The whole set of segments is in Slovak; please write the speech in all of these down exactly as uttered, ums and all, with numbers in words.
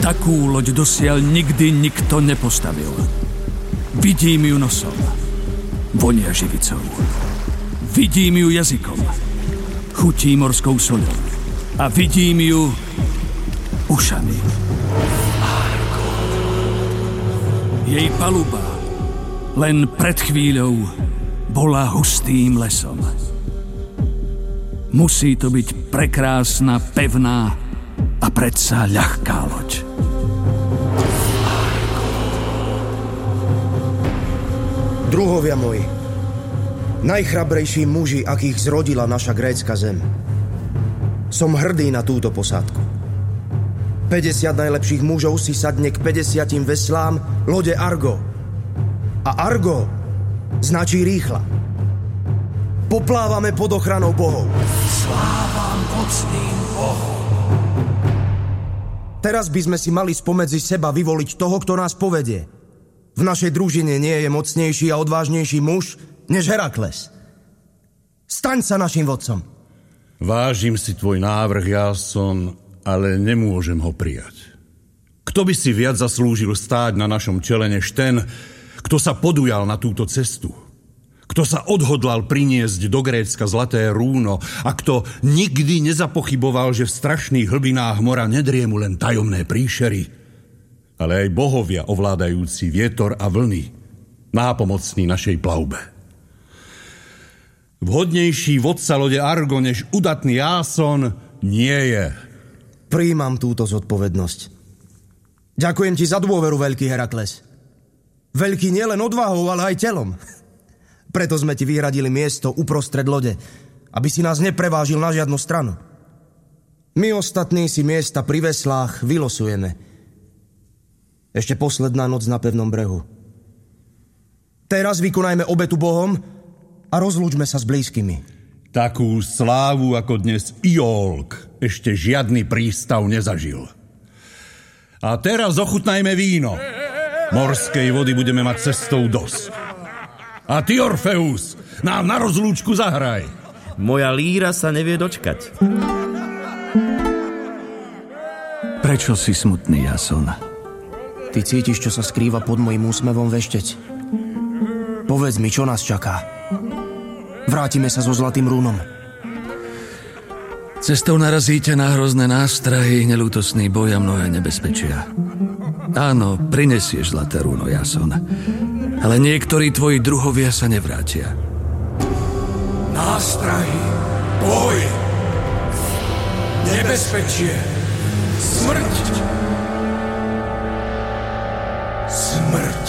Takú loď dosiaľ nikdy nikto nepostavil. Vidím ju nosom. Vonia živicou. Vidím ju jazykom. Chutí morskou soľou. A vidím ju ušami. Argo. Jej paluba len pred chvíľou bola hustým lesom. Musí to byť prekrásna, pevná a predsa ľahká loď. Druhovia moji, najchrabrejší muži, akých zrodila naša grécka zem. Som hrdý na túto posádku. päťdesiat najlepších mužov si sadne k päťdesiatim veslám lode Argo. A Argo značí rýchla. Poplávame pod ochranou bohov. Sláva mocným bohom. Teraz by sme si mali spomedzi seba vyvoliť toho, kto nás povedie. V našej družine nie je mocnejší a odvážnejší muž než Herakles. Staň sa našim vodcom. Vážim si tvoj návrh, Jason, ale nemôžem ho prijať. Kto by si viac zaslúžil stáť na našom čele než ten, kto sa podujal na túto cestu? Kto sa odhodlal priniesť do Grécka zlaté rúno a kto nikdy nezapochyboval, že v strašných hlbinách mora nedriemu len tajomné príšery, ale aj bohovia ovládajúci vietor a vlny, nápomocní našej plavbe. Vhodnejší vodca lode Argo než udatný Jason nie je. Prijímam túto zodpovednosť. Ďakujem ti za dôveru, veľký Herakles. Veľký nielen odvahou, ale aj telom. Preto sme ti vyhradili miesto uprostred lode, aby si nás neprevážil na žiadnu stranu. My ostatní si miesta pri veslách vylosujeme. Ešte posledná noc na pevnom brehu. Teraz vykonajme obetu bohom a rozlúčme sa s blízkymi. Takú slávu ako dnes Iolk ešte žiadny prístav nezažil. A teraz ochutnajme víno. Morskej vody budeme mať cestou dosť. A ty, Orfeus, nám na rozlúčku zahraj. Moja líra sa nevie dočkať. Prečo si smutný, Jason? Ty cítiš, čo sa skrýva pod mojím úsmevom, veštec? Povedz mi, čo nás čaká. Vrátime sa so zlatým rúnom. Cestou narazíte na hrozné nástrahy, neľútosný boj a mnohé nebezpečia. Áno, prinesieš zlaté rúno, Jason. Ale niektorí tvoji druhovia sa nevrátia. Nástrahy, boj, nebezpečie, smrť. Smrť.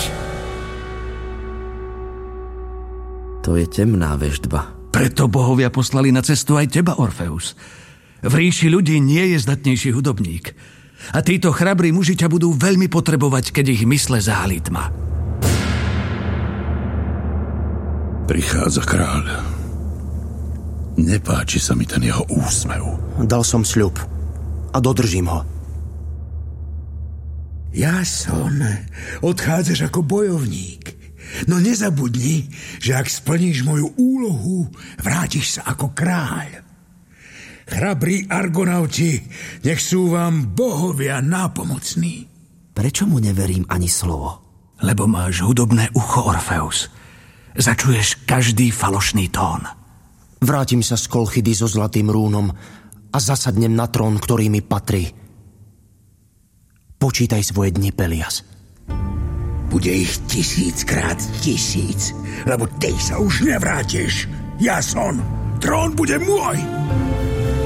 To je temná veštba. Preto bohovia poslali na cestu aj teba, Orfeus. V ríši ľudí nie je zdatnejší hudobník. A títo chrabrí muži ťa budú veľmi potrebovať, keď ich mysle zahálí tma. Prichádza kráľ. Nepáči sa mi ten jeho úsmev. Dal som sľub a dodržím ho. Jason, odchádzaš ako bojovník. No nezabudni, že ak splníš moju úlohu, vrátiš sa ako kráľ. Chrabrí argonauti, nech sú vám bohovia nápomocní. Prečo mu neverím ani slovo? Lebo máš hudobné ucho, Orfeus. Začuješ každý falošný tón. Vrátim sa z Kolchidy so zlatým rúnom a zasadnem na trón, ktorý mi patrí. Počítaj svoje dni, Pelias. Bude ich tisíckrát tisíc, lebo ty sa už nevrátiš. Jason, trón bude môj.